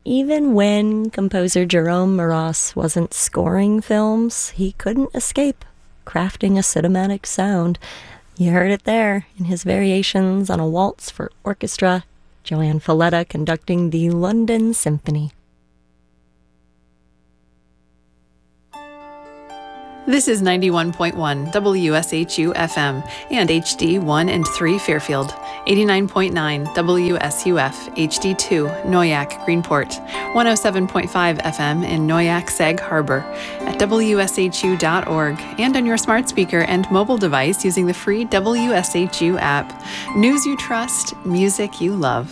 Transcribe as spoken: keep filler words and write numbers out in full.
even when composer Jerome Maras wasn't scoring films, he couldn't escape crafting a cinematic sound. You heard it there in his variations on a waltz for orchestra, Joanne Falletta conducting the London Symphony. This is ninety-one point one W S H U F M and H D one and three Fairfield, eighty-nine point nine W S U F H D two Noyac Greenport, one oh seven point five F M in Noyac Sag Harbor, at W S H U dot org, and on your smart speaker and mobile device using the free W S H U app. News you trust, music you love.